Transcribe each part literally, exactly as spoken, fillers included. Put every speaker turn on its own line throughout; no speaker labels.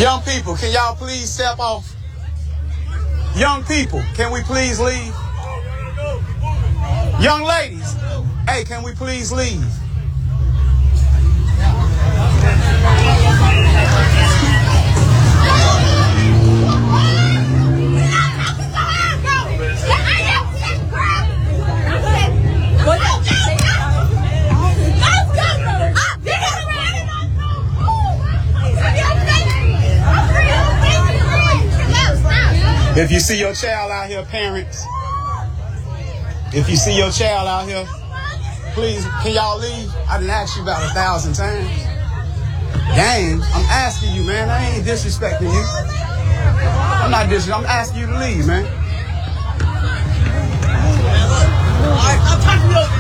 Young people, can y'all please step off? Young people, can we please leave? Young ladies, hey, can we please leave? If you see your child out here, parents, if you see your child out here, please, can y'all leave? I done asked you about a thousand times. Dang, I'm asking you, man. I ain't disrespecting you. I'm not disrespecting. I'm asking you to leave, man. All right, I'll talk to you.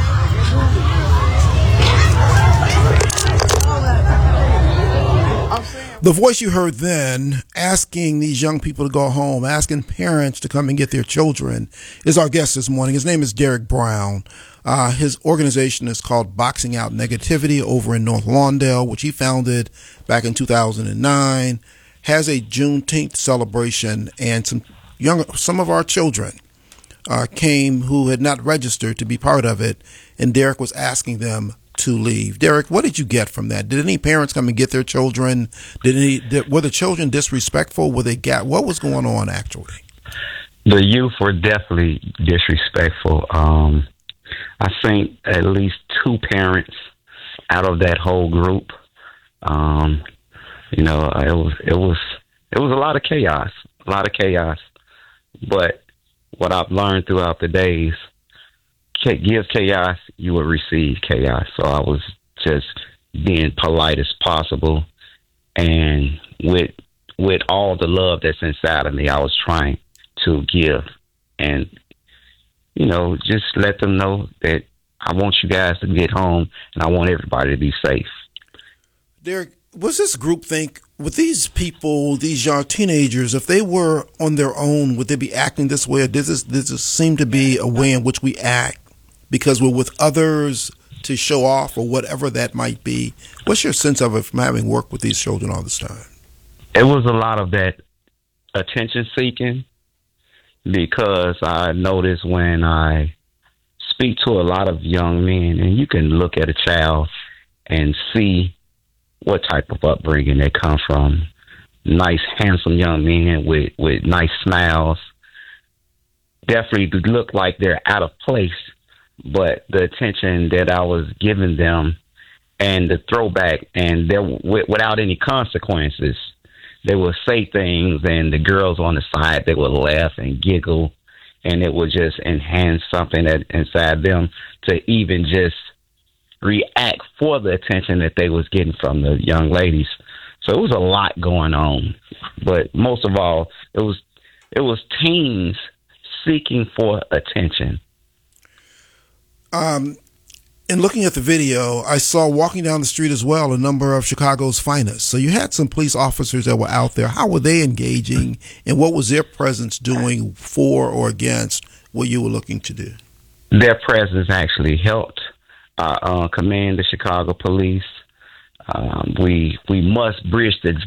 The voice you heard then asking these young people to go home, asking parents to come and get their children, is our guest this morning. His name is Derek Brown. Uh, his organization is called Boxing Out Negativity over in North Lawndale, which he founded back in two thousand nine, has a Juneteenth celebration, and some young, some of our children uh, came who had not registered to be part of it, and Derek was asking them to leave. Derek, what did you get from that? Did any parents come and get their children? Did any? Did, were the children disrespectful? Were they got? What was going on actually?
The youth were definitely disrespectful. Um, I think at least two parents out of that whole group. Um, you know, it was it was it was a lot of chaos, a lot of chaos. But what I've learned throughout the days. Give chaos, you will receive chaos. So I was just being polite as possible, and with with all the love that's inside of me, I was trying to give, and you know, just let them know that I want you guys to get home, and I want everybody to be safe.
Derek, was this groupthink with these people, these young teenagers? If they were on their own, would they be acting this way? Or does this does this seem to be a way in which we act because we're with others to show off or whatever that might be? What's your sense of it from having worked with these children all this time?
It was a lot of that attention seeking, because I noticed when I speak to a lot of young men, and you can look at a child and see what type of upbringing they come from. Nice, handsome young men with, with nice smiles. Definitely look like they're out of place. But the attention that I was giving them and the throwback, and there w- without any consequences, they would say things, and the girls on the side, they would laugh and giggle, and it would just enhance something that inside them to even just react for the attention that they was getting from the young ladies. So it was a lot going on. But most of all, it was it was teens seeking for attention.
Um, in looking at the video, I saw walking down the street as well a number of Chicago's finest. So you had some police officers that were out there. How were they engaging, and what was their presence doing for or against what you were looking to do?
Their presence actually helped. I uh, command the Chicago police. Um, we we must bridge the